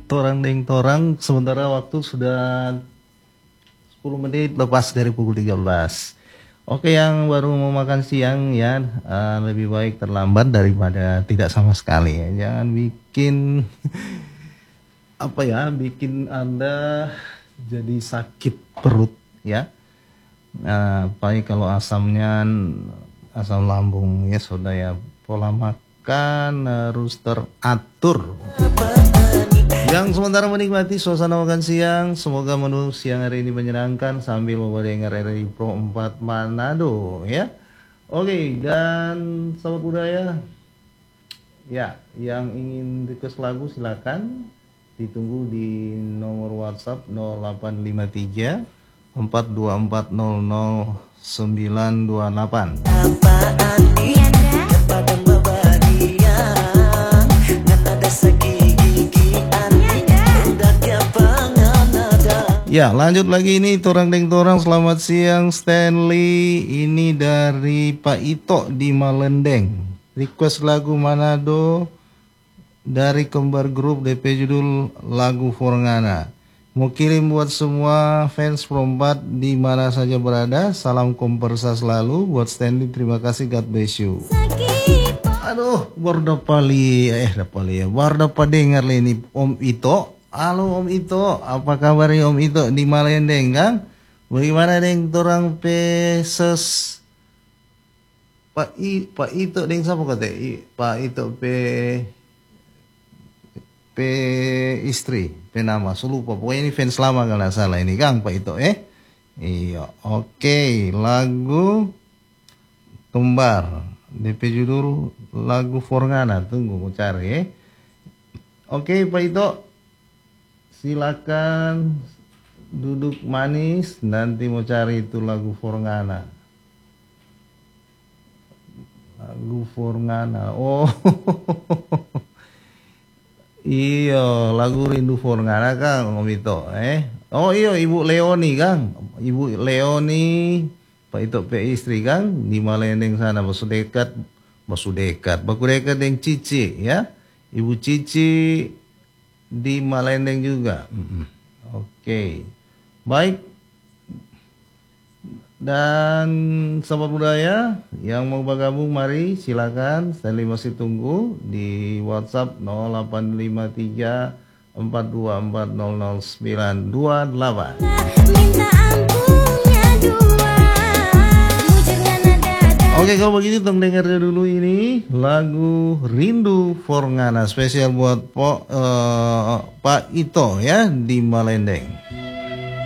Torang deng torang, sementara waktu sudah 10 menit lepas dari pukul 13. Oke, yang baru mau makan siang ya, lebih baik terlambat daripada tidak sama sekali ya. Jangan bikin apa ya, bikin Anda jadi sakit perut ya. Apalagi kalau asam lambung ya, sudah ya, pola makan harus teratur. Yang sementara menikmati suasana makan siang, semoga menu siang hari ini menyenangkan sambil mendengar RRI Pro 4 Manado ya. Oke, dan sahabat budaya ya, yang ingin request lagu silakan ditunggu di nomor WhatsApp 0853 42400 928. Ya, lanjut lagi ini Torang Deng Torang. Selamat siang Stanley. Ini dari Pak Ito di Malendeng. Request lagu Manado dari Kembar Group, DP judul lagu Forngana. Mau kirim buat semua fans Perompat di mana saja berada. Salam kompersa selalu buat Stanley. Terima kasih, God bless you. Aduh, baru dapat dengar ini Om Ito. Halo Om Ito, apa kabarnya Om Ito di Malendeng kan? Bagaimana deng torang peses Pak Ito deng siapa kata? Pak Ito pe istri, penama, lupa. Pokoknya ini fans lama kalau nggak salah ini Kang Pak Ito Iya, oke. Lagu Kembar, DP judul lagu Forngana. Tunggu mau cari Oke Pak Ito, silakan duduk manis, nanti mau cari itu lagu Forngana. Lagu Forngana. Oh. Iya, lagu Rindu Forngana Kang Om Ito Oh iya, Ibu Leoni Kang. Ibu Leoni, Pak Ito pe istri Kang di Malendeng sana, baku dekat dengan Cici ya. Ibu Cici di Malendeng juga. Oke. Baik. Dan sahabat budaya yang mau bergabung, mari silakan. Stanley masih tunggu di WhatsApp 0853 42400 928. Oke, kalau begitu tolong dengarnya dulu ini lagu Rindu Forngana spesial buat Pak Ito ya di Malendeng.